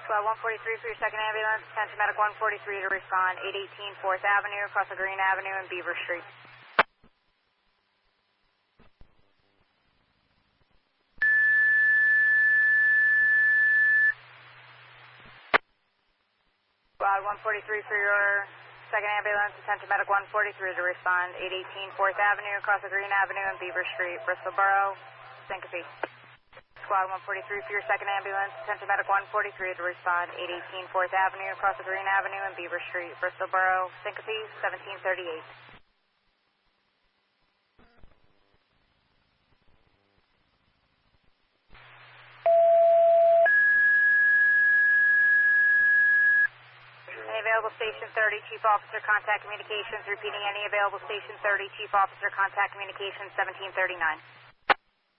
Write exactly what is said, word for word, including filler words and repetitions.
Squad one forty-three for your second ambulance. Attention Medic one forty-three to respond. eight eighteen fourth Avenue, across the Green Avenue and Beaver Street. Squad one forty-three for your second ambulance. Attention Medic one forty-three to respond. eight eighteen fourth Avenue, across the Green Avenue and Beaver Street, Bristol Borough, Syncope. Squad one forty-three for your second ambulance. Attention Medic one forty-three to respond. eight eighteen fourth Avenue, across the Green Avenue and Beaver Street, Bristol Borough, Syncope, seventeen thirty-eight. Any available Station thirty, Chief Officer, contact communications. Repeating, any available Station thirty, Chief Officer, contact communications, seventeen thirty-nine.